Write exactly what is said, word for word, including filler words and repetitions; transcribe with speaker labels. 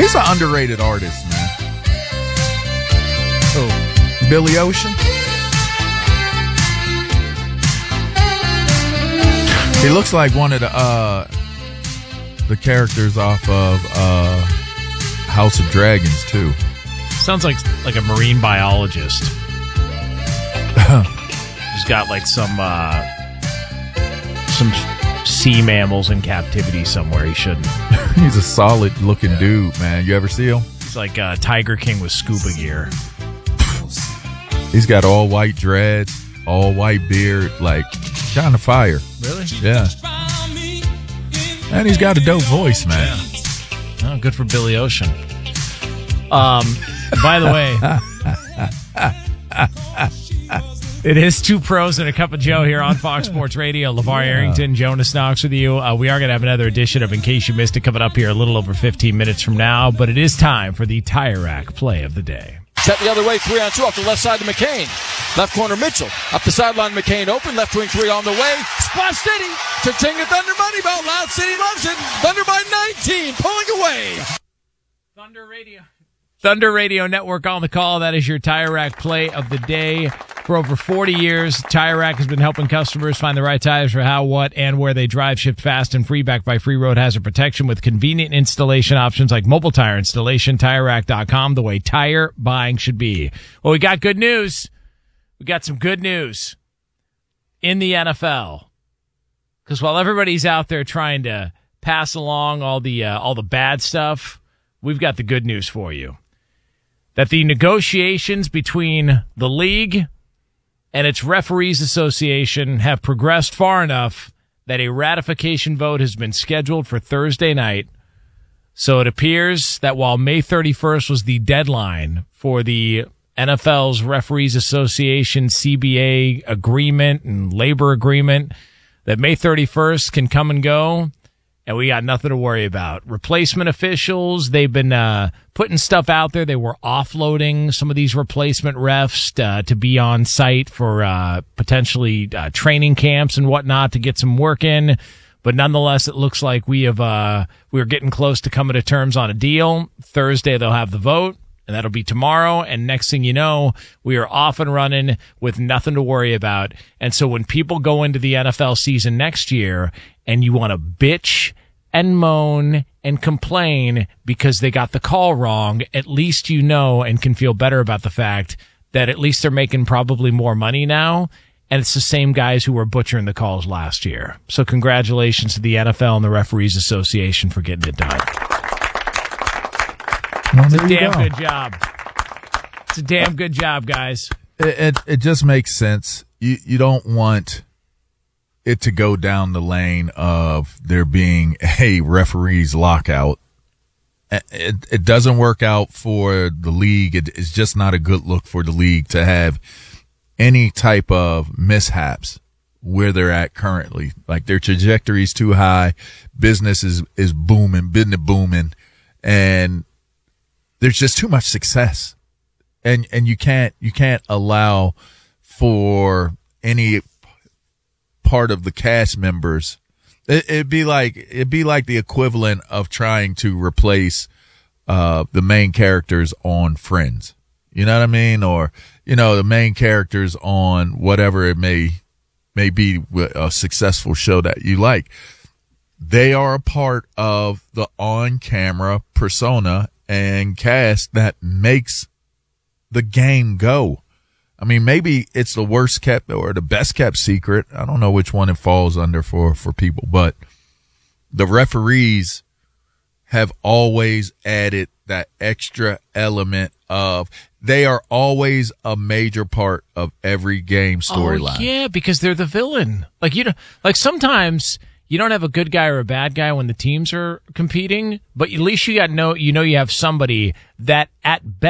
Speaker 1: He's an underrated artist, man.
Speaker 2: Oh,
Speaker 1: Billy Ocean. He looks like one of the uh, the characters off of uh, House of Dragons too.
Speaker 2: sounds like like a marine biologist. He's got like some uh, some sea mammals in captivity somewhere. He shouldn't.
Speaker 1: He's a solid looking dude, man. You ever see him?
Speaker 2: He's like uh, Tiger King with scuba gear.
Speaker 1: He's got all white dreads, all white beard, like kind of fire.
Speaker 2: Really?
Speaker 1: Yeah. And he's got a dope voice, man.
Speaker 2: Yeah. Oh, good for Billy Ocean. Um, by the way, it is Two Pros and a Cup of Joe here on Fox Sports Radio. LeVar yeah. Arrington, Jonas Knox with you. Uh, we are going to have another edition of In Case You Missed It coming up here a little over fifteen minutes from now, but it is time for the Tire Rack play of the day.
Speaker 3: Set the other way, three on two off the left side to McCain. Left corner Mitchell. Up the sideline, McCain open. Left wing three on the way. Splash City. Cha-ching the Thunder Money Belt. Loud City loves it. Thunder by nineteen. Pulling away.
Speaker 2: Thunder Radio. Thunder Radio Network on the call. That is your Tire Rack play of the day. For over forty years, Tire Rack has been helping customers find the right tires for how, what, and where they drive. Shipped fast and free, backed by free road hazard protection with convenient installation options like mobile tire installation. Tire Rack dot com, the way tire buying should be. Well, we got good news. We got some good news in the N F L. Because while everybody's out there trying to pass along all the uh, all the bad stuff, we've got the good news for you. That the negotiations between the league and its referees association have progressed far enough that a ratification vote has been scheduled for Thursday night. So it appears that while May thirty-first was the deadline for the N F L's Referees Association C B A agreement and labor agreement, that May thirty-first can come and go, and we got nothing to worry about. Replacement officials, they've been uh, putting stuff out there. They were offloading some of these replacement refs uh, to be on site for uh, potentially uh, training camps and whatnot to get some work in. But nonetheless, it looks like we have uh, we're getting close to coming to terms on a deal. Thursday, they'll have the vote, and that'll be tomorrow. And next thing you know, we are off and running with nothing to worry about. And so when people go into the N F L season next year and you want to bitch and moan and complain because they got the call wrong, at least you know and can feel better about the fact that at least they're making probably more money now. And it's the same guys who were butchering the calls last year. So congratulations to the N F L and the Referees Association for getting it done.
Speaker 1: Well,
Speaker 2: it's a damn
Speaker 1: go.
Speaker 2: good job. It's a damn good job, guys.
Speaker 1: It, it it just makes sense. You you don't want it to go down the lane of there being a referees lockout. It it doesn't work out for the league. It, it's just not a good look for the league to have any type of mishaps where they're at currently. Like their trajectory is too high. Business is, is booming, business booming, and there's just too much success. And, and you can't, you can't allow for any part of the cast members. It, it'd be like, it'd be like the equivalent of trying to replace, uh, the main characters on Friends. You know what I mean? Or, you know, the main characters on whatever it may, may be a successful show that you like. They are a part of the on-camera persona and cast that makes the game go. I mean, maybe it's the worst kept or the best kept secret. I don't know which one it falls under for, for people, but the referees have always added that extra element of they are always a major part of every game storyline.
Speaker 2: Oh, yeah, because they're the villain. Like you know, like sometimes you don't have a good guy or a bad guy when the teams are competing, but at least you got no, you know, you have somebody that at best